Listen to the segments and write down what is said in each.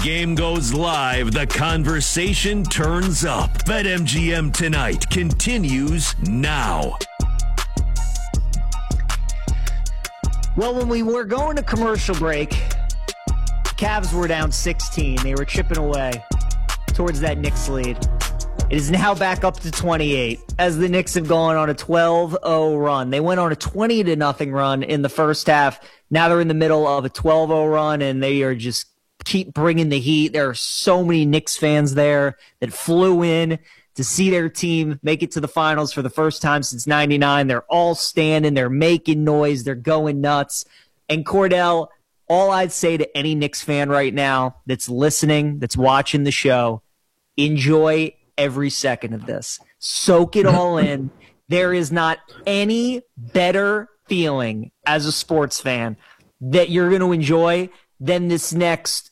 Game goes live, the conversation turns up. BetMGM Tonight continues now. Well, when we were going to commercial break, Cavs were down 16. They were chipping away towards that Knicks lead. It is now back up to 28 as the Knicks have gone on a 12-0 run. They went on a 20-0 run in the first half. Now they're in the middle of a 12-0 run, and they are just keep bringing the heat. There are so many Knicks fans there that flew in to see their team make it to the finals for the first time since 99. They're all standing. They're making noise. They're going nuts. And Cordell, all I'd say to any Knicks fan right now that's listening, that's watching the show, enjoy every second of this. Soak it all in. There is not any better feeling as a sports fan that you're going to enjoy than this next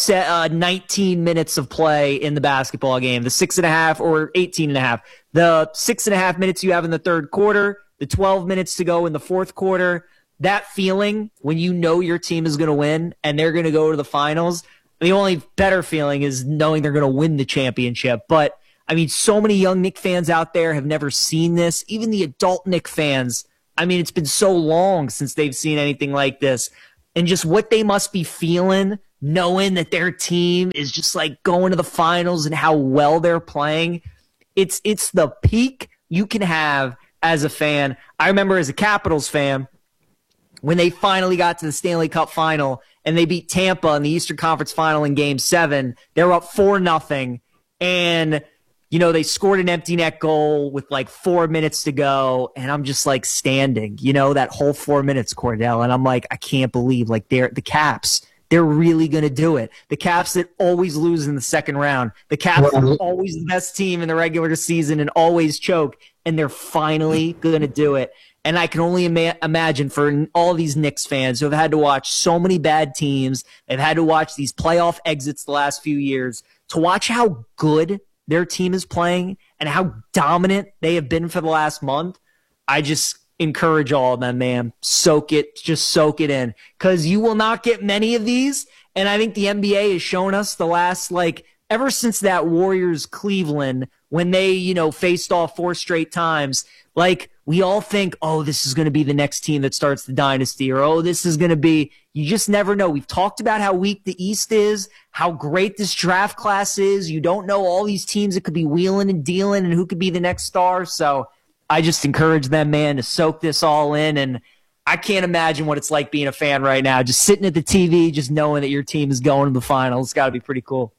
19 minutes of play in the basketball game, the 6.5 or 18.5, the 6.5 minutes you have in the third quarter, the 12 minutes to go in the fourth quarter. That feeling when you know your team is going to win and they're going to go to the finals, the only better feeling is knowing they're going to win the championship. But I mean, so many young Knicks fans out there have never seen this. Even the adult Knicks fans, I mean, it's been so long since they've seen anything like this. And just what they must be feeling, knowing that their team is just like going to the finals and how well they're playing. It's the peak you can have as a fan. I remember as a Capitals fan, when they finally got to the Stanley Cup final and they beat Tampa in the Eastern Conference final in Game 7, they were up 4-0. And you know, they scored an empty net goal with like 4 minutes to go, and I'm just like standing, you know, that whole 4 minutes, Cordell, and I'm like, I can't believe like the Caps, they're really going to do it. The Caps that always lose in the second round, the Caps that are always the best team in the regular season and always choke, and they're finally going to do it. And I can only imagine for all these Knicks fans who have had to watch so many bad teams, they've had to watch these playoff exits the last few years, to watch how good their team is playing and how dominant they have been for the last month. I just encourage all of them, man. Soak it. Just soak it in, because you will not get many of these. And I think the NBA has shown us the last, like, ever since that Warriors Cleveland, when they, you know, faced off 4 straight times, like, we all think, oh, this is going to be the next team that starts the dynasty, or, oh, this is going to be, you just never know. We've talked about how weak the East is, how great this draft class is. You don't know all these teams that could be wheeling and dealing and who could be the next star. So I just encourage them, man, to soak this all in. And I can't imagine what it's like being a fan right now, just sitting at the TV, just knowing that your team is going to the finals. It's got to be pretty cool.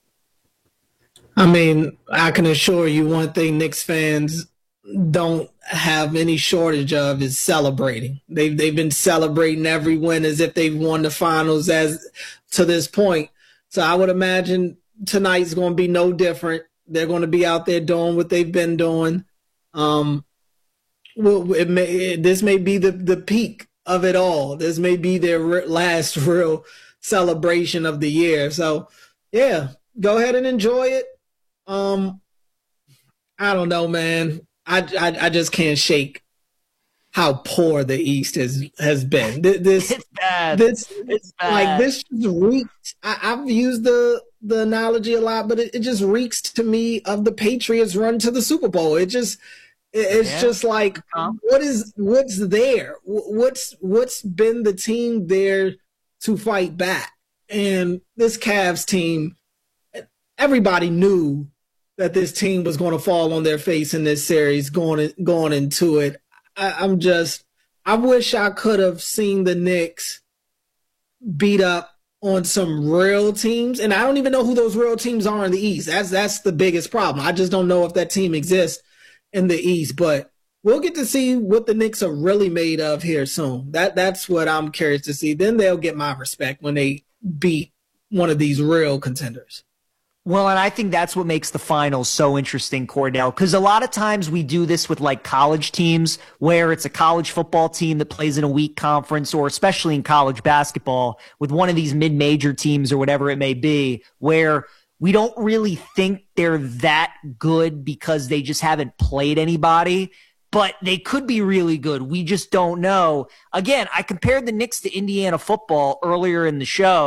I mean, I can assure you one thing Knicks fans don't have any shortage of is celebrating. They've been celebrating every win as if they've won the finals as to this point. So I would imagine tonight's going to be no different. They're going to be out there doing what they've been doing. This may be the peak of it all. This may be their last real celebration of the year. So yeah, go ahead and enjoy it. I don't know, man. I just can't shake how poor the East has been. This It's bad. it's bad. like this just reeks. I've used the analogy a lot, but it just reeks to me of the Patriots run to the Super Bowl. It's just like what's there? What's been the team there to fight back? And this Cavs team, everybody knew that this team was going to fall on their face in this series going into it. I wish I could have seen the Knicks beat up on some real teams. And I don't even know who those real teams are in the East. That's the biggest problem. I just don't know if that team exists in the East, but we'll get to see what the Knicks are really made of here soon. That's what I'm curious to see. Then they'll get my respect when they beat one of these real contenders. Well, and I think that's what makes the finals so interesting, Cordell, because a lot of times we do this with like college teams where it's a college football team that plays in a weak conference, or especially in college basketball with one of these mid-major teams or whatever it may be, where we don't really think they're that good because they just haven't played anybody, but they could be really good. We just don't know. Again, I compared the Knicks to Indiana football earlier in the show,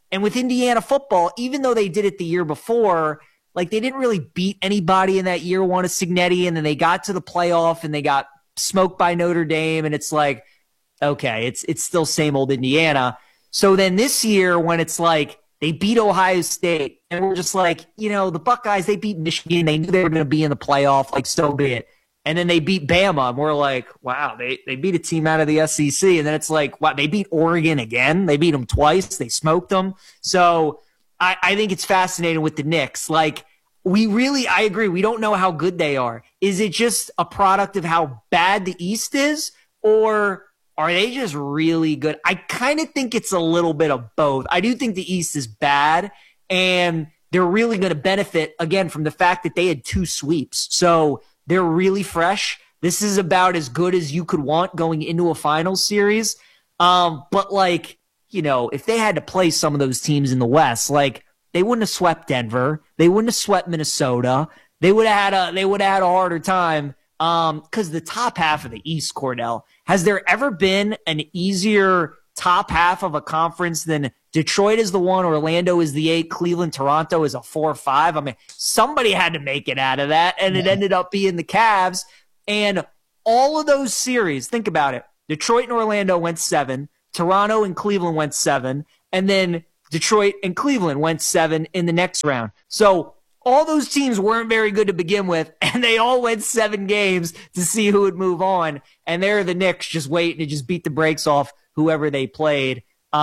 And with Indiana football, even though they did it the year before, like they didn't really beat anybody in that year one of Cignetti, and then they got to the playoff and they got smoked by Notre Dame, and it's like, okay, it's still same old Indiana. So then this year when it's like they beat Ohio State, and we're just like, the Buckeyes, they beat Michigan. They knew they were going to be in the playoff, like so be it. And then they beat Bama, and we're like, wow, they beat a team out of the SEC. And then it's like, wow, they beat Oregon again. They beat them twice. They smoked them. So I think it's fascinating with the Knicks. Like, I agree. We don't know how good they are. Is it just a product of how bad the East is, or are they just really good? I kind of think it's a little bit of both. I do think the East is bad, and they're really going to benefit, again, from the fact that they had 2 sweeps. So they're really fresh. This is about as good as you could want going into a finals series. But like, if they had to play some of those teams in the West, like they wouldn't have swept Denver. They wouldn't have swept Minnesota. They would have had a harder time. Because the top half of the East, Cordell, has there ever been an easier top half of a conference than Detroit is the 1, Orlando is the 8, Cleveland, Toronto is a 4 or 5. I mean, somebody had to make it out of that, and it ended up being the Cavs. And all of those series, think about it. Detroit and Orlando went 7, Toronto and Cleveland went 7, and then Detroit and Cleveland went 7 in the next round. So all those teams weren't very good to begin with, and they all went 7 games to see who would move on. And there are the Knicks just waiting to just beat the brakes off whoever they played.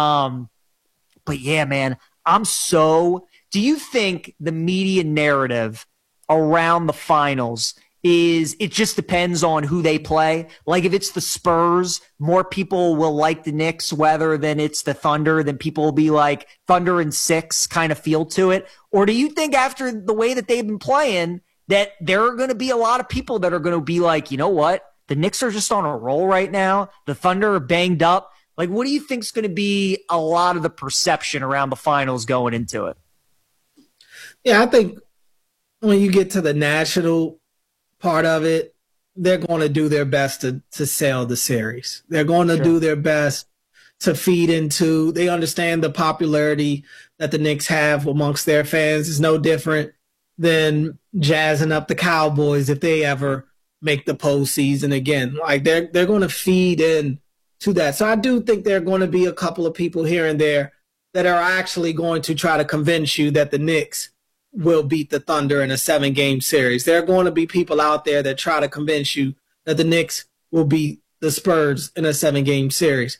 But yeah, man, do you think the media narrative around the finals it just depends on who they play? Like if it's the Spurs, more people will like the Knicks, whether than it's the Thunder, then people will be like Thunder in 6 kind of feel to it. Or do you think after the way that they've been playing that there are going to be a lot of people that are going to be like, you know what? The Knicks are just on a roll right now. The Thunder are banged up. Like, what do you think is going to be a lot of the perception around the finals going into it? Yeah, I think when you get to the national part of it, they're going to do their best to sell the series. They're going to do their best to feed into. They understand the popularity that the Knicks have amongst their fans is no different than jazzing up the Cowboys if they ever make the postseason again. Like they're going to feed in to that. So I do think there are going to be a couple of people here and there that are actually going to try to convince you that the Knicks will beat the Thunder in a 7-game series. There are going to be people out there that try to convince you that the Knicks will beat the Spurs in a 7-game series.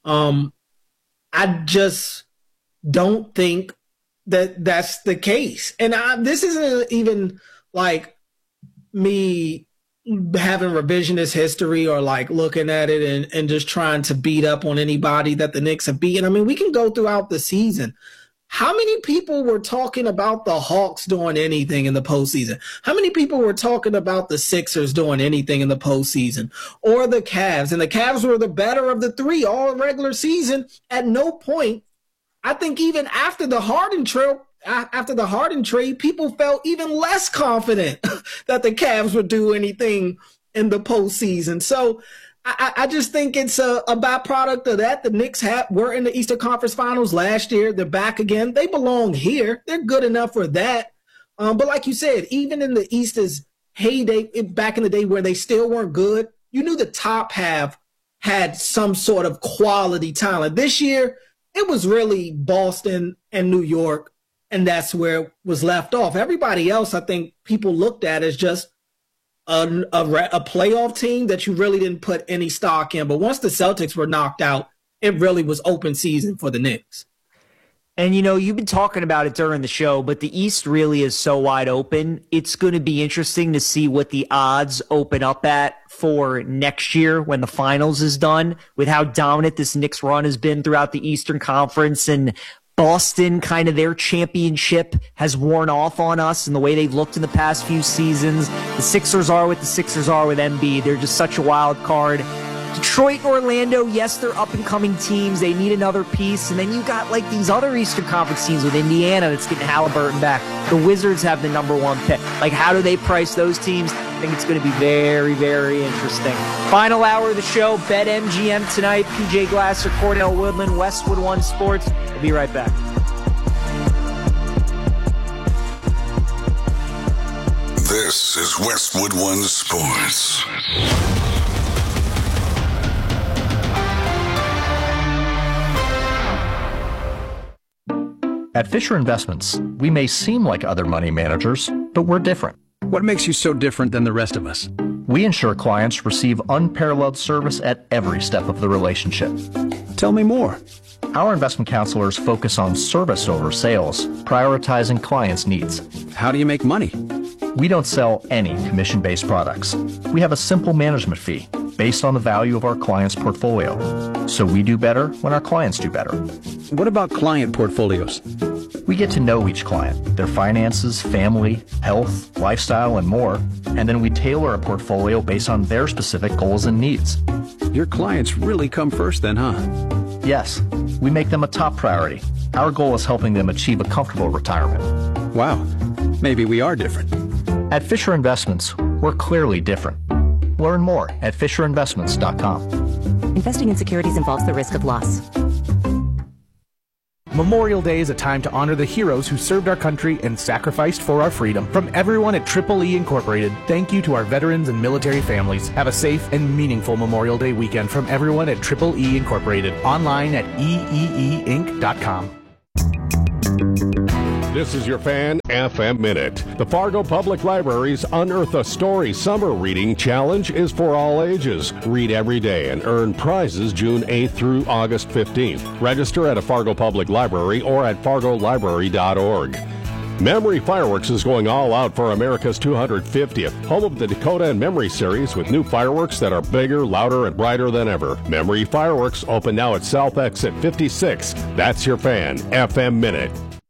I just don't think that that's the case. And this isn't even like me having revisionist history or like looking at it and just trying to beat up on anybody that the Knicks have beaten. I mean, we can go throughout the season. How many people were talking about the Hawks doing anything in the postseason? How many people were talking about the Sixers doing anything in the postseason or the Cavs? And the Cavs were the better of the 3 all regular season. At no point, I think even after the Harden trade, people felt even less confident that the Cavs would do anything in the postseason. So I just think it's a byproduct of that. The Knicks were in the Eastern Conference Finals last year. They're back again. They belong here. They're good enough for that. But like you said, even in the East's heyday, back in the day where they still weren't good, you knew the top half had some sort of quality talent. This year, it was really Boston and New York, and that's where it was left off. Everybody else, I think people looked at as just a playoff team that you really didn't put any stock in. But once the Celtics were knocked out, it really was open season for the Knicks. And, you've been talking about it during the show, but the East really is so wide open. It's going to be interesting to see what the odds open up at for next year when the finals is done, with how dominant this Knicks run has been throughout the Eastern Conference, and Boston, kind of their championship has worn off on us and the way they've looked in the past few seasons. The Sixers are what the Sixers are with Embiid. They're just such a wild card. Detroit and Orlando, yes, they're up-and-coming teams. They need another piece. And then you got like these other Eastern Conference teams with Indiana that's getting Halliburton back. The Wizards have the number 1 pick. Like, how do they price those teams? I think it's going to be very, very interesting. Final hour of the show, BetMGM tonight. PJ Glasser, Cordell Woodland, Westwood One Sports. We'll be right back. This is Westwood One Sports. At Fisher Investments, we may seem like other money managers, but we're different. What makes you so different than the rest of us? We ensure clients receive unparalleled service at every step of the relationship. Tell me more. Our investment counselors focus on service over sales, prioritizing clients' needs. How do you make money? We don't sell any commission-based products. We have a simple management fee based on the value of our client's portfolio. So we do better when our clients do better. What about client portfolios? We get to know each client, their finances, family, health, lifestyle, and more, and then we tailor a portfolio based on their specific goals and needs. Your clients really come first then, huh? Yes, we make them a top priority. Our goal is helping them achieve a comfortable retirement. Wow, maybe we are different. At Fisher Investments, we're clearly different. Learn more at FisherInvestments.com. Investing in securities involves the risk of loss. Memorial Day is a time to honor the heroes who served our country and sacrificed for our freedom. From everyone at Triple E Incorporated, thank you to our veterans and military families. Have a safe and meaningful Memorial Day weekend from everyone at Triple E Incorporated. Online at eeeinc.com. This is your Fan FM Minute. The Fargo Public Library's Unearth a Story Summer Reading Challenge is for all ages. Read every day and earn prizes June 8th through August 15th. Register at a Fargo Public Library or at fargolibrary.org. Memory Fireworks is going all out for America's 250th, home of the Dakota and Memory series with new fireworks that are bigger, louder, and brighter than ever. Memory Fireworks open now at South Exit 56. That's your Fan FM Minute.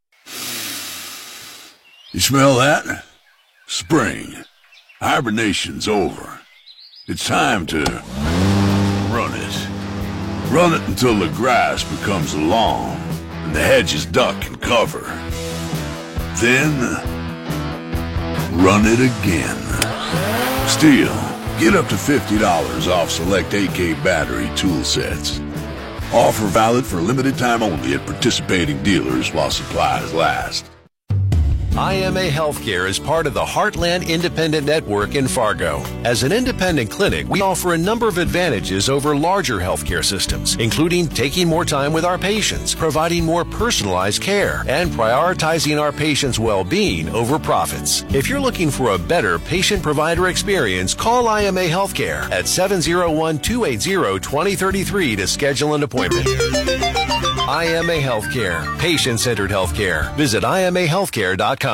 You smell that? Spring. Hibernation's over. It's time to run it. Run it until the grass becomes long and the hedges duck and cover. Then, run it again. Still, get up to $50 off select AK battery tool sets. Offer valid for limited time only at participating dealers while supplies last. IMA Healthcare is part of the Heartland Independent Network in Fargo. As an independent clinic, we offer a number of advantages over larger healthcare systems, including taking more time with our patients, providing more personalized care, and prioritizing our patients' well-being over profits. If you're looking for a better patient-provider experience, call IMA Healthcare at 701-280-2033 to schedule an appointment. IMA Healthcare, patient-centered healthcare. Visit imahealthcare.com.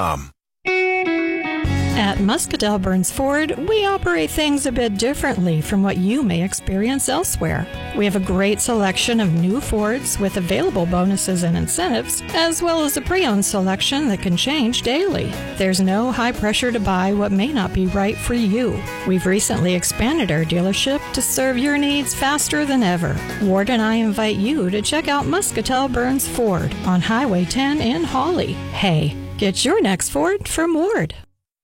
At Muscatell Burns Ford, we operate things a bit differently from what you may experience elsewhere. We have a great selection of new Fords with available bonuses and incentives, as well as a pre-owned selection that can change daily. There's no high pressure to buy what may not be right for you. We've recently expanded our dealership to serve your needs faster than ever. Ward and I invite you to check out Muscatell Burns Ford on Highway 10 in Hawley. Hey, get your next Ford from Ward.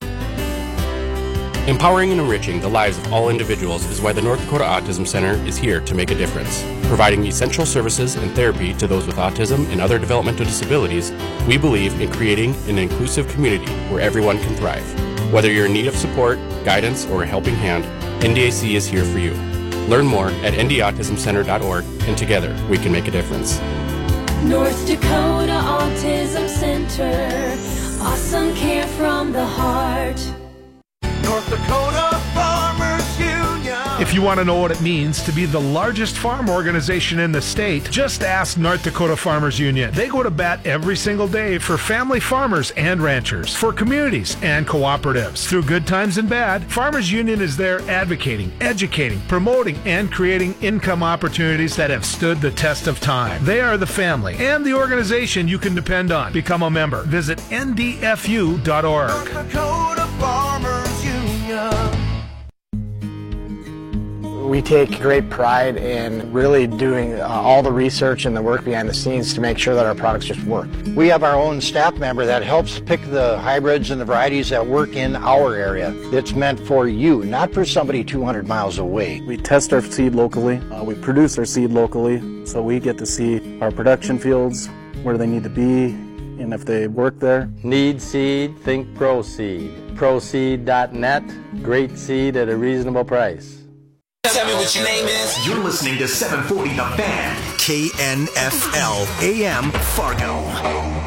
Empowering and enriching the lives of all individuals is why the North Dakota Autism Center is here to make a difference. Providing essential services and therapy to those with autism and other developmental disabilities, we believe in creating an inclusive community where everyone can thrive. Whether you're in need of support, guidance, or a helping hand, NDAC is here for you. Learn more at ndautismcenter.org, and together we can make a difference. North Dakota Autism Center, awesome care from the heart. North Dakota Farmers Union. If you want to know what it means to be the largest farm organization in the state, just ask North Dakota Farmers Union. They go to bat every single day for family farmers and ranchers, for communities and cooperatives. Through good times and bad, Farmers Union is there advocating, educating, promoting, and creating income opportunities that have stood the test of time. They are the family and the organization you can depend on. Become a member. Visit ndfu.org. North Dakota Farmers Union. We take great pride in really doing all the research and the work behind the scenes to make sure that our products just work. We have our own staff member that helps pick the hybrids and the varieties that work in our area. It's meant for you, not for somebody 200 miles away. We test our seed locally. We produce our seed locally, so we get to see our production fields, where they need to be, and if they work there. Need seed? Think Proseed. Proseed.net. Great seed at a reasonable price. Tell me what your name is. You're listening to 740 The Fan. KNFL AM Fargo.